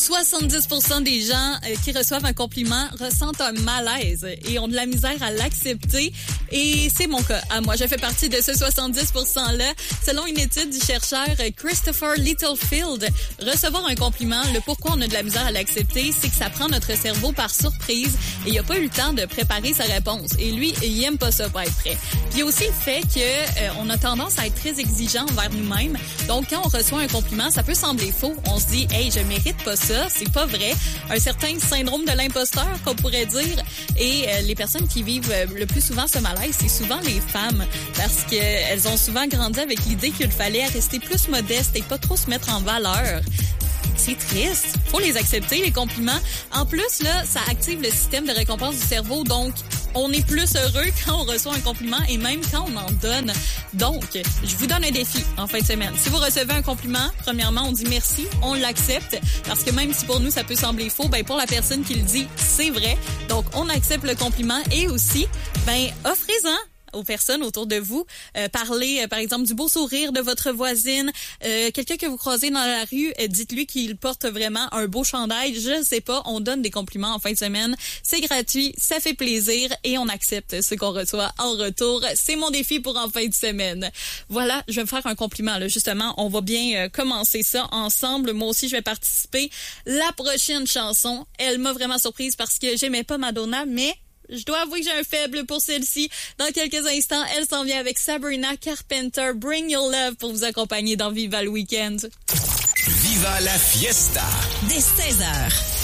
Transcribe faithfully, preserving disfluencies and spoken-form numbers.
soixante-dix pour cent des gens euh, qui reçoivent un compliment ressentent un malaise et ont de la misère à l'accepter. Et c'est mon cas à moi. Je fais partie de ce soixante-dix pour cent-là. Selon une étude du chercheur Christopher Littlefield, recevoir un compliment, le pourquoi on a de la misère à l'accepter, c'est que ça prend notre cerveau par surprise et il n'a pas eu le temps de préparer sa réponse. Et lui, il aime pas ça, pas être prêt. Puis il y a aussi le fait que euh, on a tendance à être très exigeant envers nous-mêmes. Donc, quand on reçoit un compliment, ça peut sembler faux. On se dit, hey, je mérite pas ça. C'est pas vrai. Un certain syndrome de l'imposteur, qu'on pourrait dire. Et euh, les personnes qui vivent euh, le plus souvent ce malaise, c'est souvent les femmes. Parce qu'elles ont souvent grandi avec l'idée qu'il fallait rester plus modeste et pas trop se mettre en valeur. C'est triste. Faut les accepter, les compliments. En plus, là, ça active le système de récompense du cerveau. Donc, on est plus heureux quand on reçoit un compliment et même quand on en donne. Donc, je vous donne un défi en fin de semaine. Si vous recevez un compliment, premièrement, on dit merci, on l'accepte. Parce que même si pour nous, ça peut sembler faux, ben pour la personne qui le dit, c'est vrai. Donc, on accepte le compliment et aussi, ben offrez-en aux personnes autour de vous. Euh, parlez, euh, par exemple, du beau sourire de votre voisine. Euh, quelqu'un que vous croisez dans la rue, euh, dites-lui qu'il porte vraiment un beau chandail. Je sais pas, on donne des compliments en fin de semaine. C'est gratuit, ça fait plaisir et on accepte ce qu'on reçoit en retour. C'est mon défi pour en fin de semaine. Voilà, je vais me faire un compliment, là. Justement, on va bien euh, commencer ça ensemble. Moi aussi, je vais participer. La prochaine chanson, elle m'a vraiment surprise parce que j'aimais pas Madonna, mais je dois avouer que j'ai un faible pour celle-ci. Dans quelques instants, elle s'en vient avec Sabrina Carpenter, Bring Your Love, pour vous accompagner dans Viva le Weekend. Viva la fiesta! Dès seize heures.